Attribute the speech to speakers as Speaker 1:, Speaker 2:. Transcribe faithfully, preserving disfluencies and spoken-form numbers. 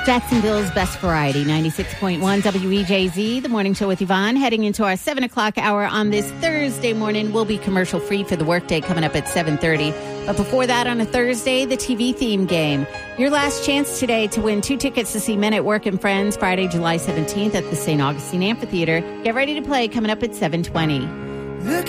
Speaker 1: Jacksonville's best variety, ninety-six point one W E J Z, the morning show with Yvonne. Heading into our seven o'clock hour on this Thursday morning. We'll be commercial-free for the workday coming up at seven thirty. But before that, on a Thursday, the T V theme game. Your last chance today to win two tickets to see Men at Work and Friends Friday, July seventeenth at the Saint Augustine Amphitheater. Get ready to play coming up at seven twenty.